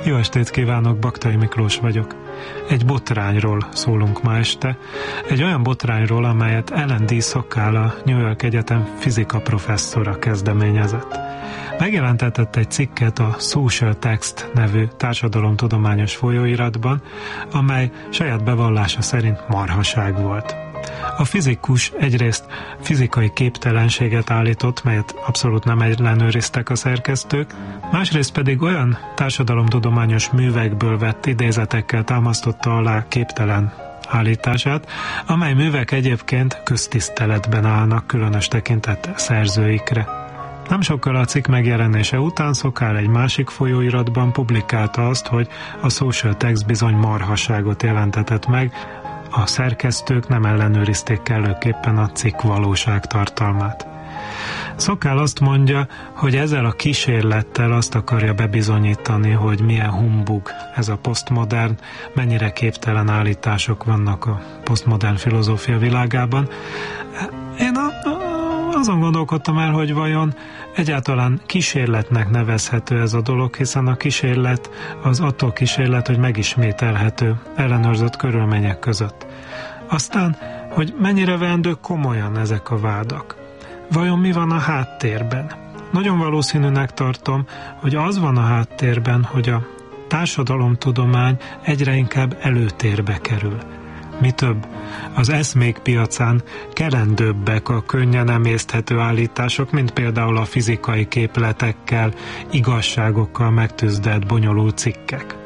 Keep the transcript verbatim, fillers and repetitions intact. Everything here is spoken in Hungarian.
Jó estét kívánok, Baktai Miklós vagyok. Egy botrányról szólunk ma este. Egy olyan botrányról, amelyet Ellen D. Sokal, a New York Egyetem fizika professzora kezdeményezett. Megjelentetett egy cikket a Social Text nevű társadalomtudományos folyóiratban, amely saját bevallása szerint marhaság volt. A fizikus egyrészt fizikai képtelenséget állított, melyet abszolút nem ellenőriztek a szerkesztők, másrészt pedig olyan társadalomtudományos művekből vett idézetekkel támasztotta alá képtelen állítását, amely művek egyébként köztiszteletben állnak, különös tekintettel szerzőikre. Nem sokkal a cikk megjelenése után Sokal egy másik folyóiratban publikálta azt, hogy a Social Text bizony marhaságot jelentetett meg, a szerkesztők nem ellenőrizték kellőképpen a cikk valóságtartalmát. Sokal azt mondja, hogy ezzel a kísérlettel azt akarja bebizonyítani, hogy milyen humbug ez a posztmodern, mennyire képtelen állítások vannak a posztmodern filozófia világában. Én a, a, azon gondolkodtam el, hogy vajon egyáltalán kísérletnek nevezhető ez a dolog, hiszen a kísérlet az attól kísérlet, hogy megismételhető ellenőrzött körülmények között. Aztán, hogy mennyire veendők komolyan ezek a vádak. Vajon mi van a háttérben? Nagyon valószínűnek tartom, hogy az van a háttérben, hogy a társadalomtudomány egyre inkább előtérbe kerül. Mi több, az eszmék piacán kelendőbbek a könnyen emészthető állítások, mint például a fizikai képletekkel, igazságokkal megtűzdelt bonyolult cikkek.